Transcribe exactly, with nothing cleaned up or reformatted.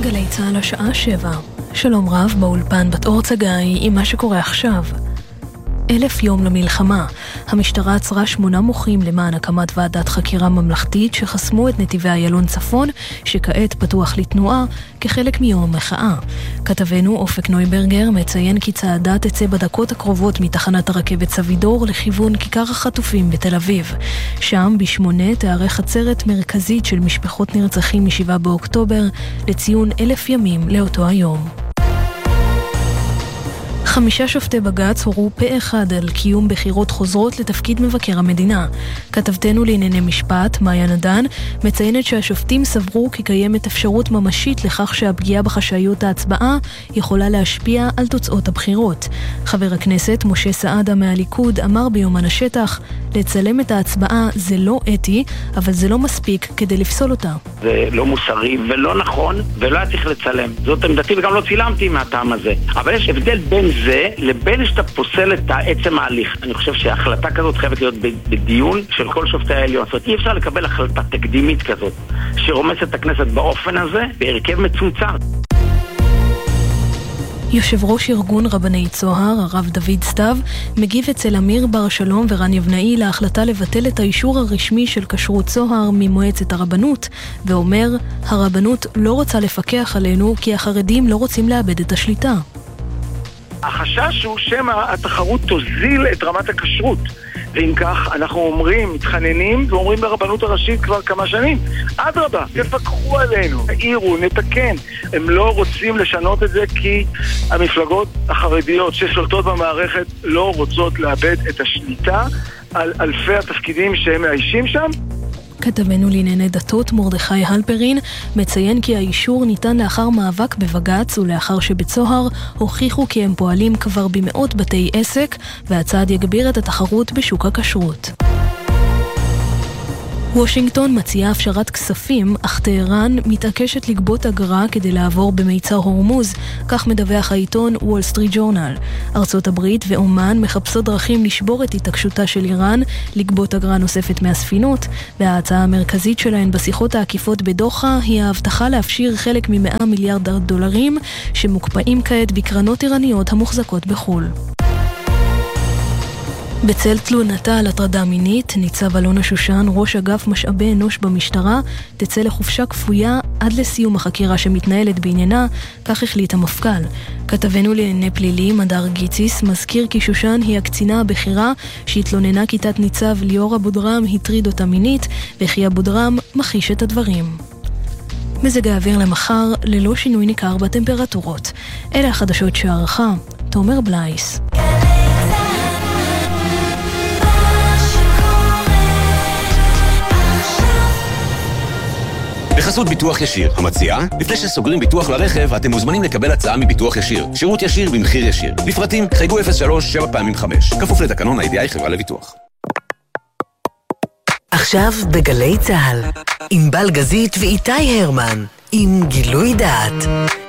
גלי צהל השעה שבע. שלום רב באולפן בת אור צגאי עם מה שקורה עכשיו. אלף יום למלחמה. המשטרה עצרה שמונה מוחים למען הקמת ועדת חקירה ממלכתית שחסמו את נתיבי איילון צפון, שכעת פתוח לתנועה כחלק מיום המחאה. כתבנו אופק נויברגר מציין כי צעדה תצא בדקות הקרובות מתחנת הרכבת סבידור לכיוון כיכר החטופים בתל אביב. שם בשמונה תארך עצרת מרכזית של משפחות נרצחים משבעה באוקטובר לציון אלף ימים לאותו היום. חמישה שופטי בג"ץ הורו פה אחד על קיום בחירות חוזרות לתפקיד מבקר המדינה. כתבתנו לענייני משפט, מאיה נדן, מציינת שהשופטים סברו כי קיימת אפשרות ממשית לכך שהפגיעה בחשאיות ההצבעה יכולה להשפיע על תוצאות הבחירות. חבר הכנסת משה סעדה מהליכוד אמר ביומן השטח, לצלם את ההצבעה זה לא אתי, אבל זה לא מספיק כדי לפסול אותה. זה לא מוסרי ולא נכון, ולא צריך לצלם. זאת עמדתי וגם לא צילמתי מהטעם הזה. אבל יש הבדל בין זה לבין שאתה פוסל את עצם ההליך. אני חושב שההחלטה כזאת חייבת להיות בדיון של כל שופטי העליון. זאת אומרת, אי אפשר לקבל החלטה תקדימית כזאת, שרומסת את הכנסת באופן הזה, בהרכב מצומצם. יושב ראש ארגון רבני צוהר, הרב דוד סתיו, מגיב אצל אמיר בר שלום ורן יבנאי להחלטה לבטל את האישור הרשמי של כשרות צוהר ממועצת הרבנות, ואומר, הרבנות לא רוצה לפקח עלינו כי החרדים לא רוצים לאבד את השליטה. החשש הוא שמא התחרות תוזיל את רמת הכשרות, ואם כך אנחנו אומרים, מתחננים ואומרים לרבנות הראשית כבר כמה שנים, אדרבה, תפקחו עלינו, תעירו, נתקן. הם לא רוצים לשנות את זה כי המפלגות החרדיות ששולטות במערכת לא רוצות לאבד את השליטה על אלפי התפקידים שהם מאיישים שם. כתבנו לענייני דתות מרדכי הלפרין מציין כי האישור ניתן לאחר מאבק בבג"ץ ולאחר שבצוהר הוכיחו כי הם פועלים כבר במאות בתי עסק, והצעד יגביר את התחרות בשוק הכשרות. וושינגטון מציעה הפשרת כספים, אך טהרן מתעקשת לגבות אגרה כדי לעבור במיצר הורמוז, כך מדווח העיתון וול סטריט ג'ורנל. ארצות הברית ואומן מחפשות דרכים לשבור את התעקשותה של איראן לגבות אגרה נוספת מהספינות, וההצעה המרכזית שלהן בשיחות העקיפות בדוחה היא ההבטחה להפשיר חלק ממאה מיליארד דולרים שמוקפאים כעת בקרנות איראניות המוחזקות בחול. בצל תלונתה על הטרדה מינית, ניצב אלונה שושן, ראש אגף משאבי אנוש במשטרה, תצא לחופשה כפויה עד לסיום החקירה שמתנהלת בעניינה, כך החליט המפכ"ל. כתבנו לענייני פלילים, הדר גיציס, מזכיר כי שושן היא הקצינה הבכירה שהתלוננה כי תת ניצב ליאור אבודרם הטריד אותה מינית, וכי אבודרם מכחיש את הדברים. מזג האוויר למחר ללא שינוי ניכר בטמפרטורות. אלה החדשות שערכה, תומר בלייס. בחסות ביטוח ישיר, המציעה, לפני שסוגרים ביטוח לרכב, אתם מוזמנים לקבל הצעה מביטוח ישיר. שירות ישיר במחיר ישיר. לפרטים, חייגו אפס שלוש שבע פעמים חמש. כפוף לתקנון ה-איי די איי חברה לביטוח. עכשיו בגלי צהל, עם בל גזית ואיתי הרמן, עם גילוי דעת.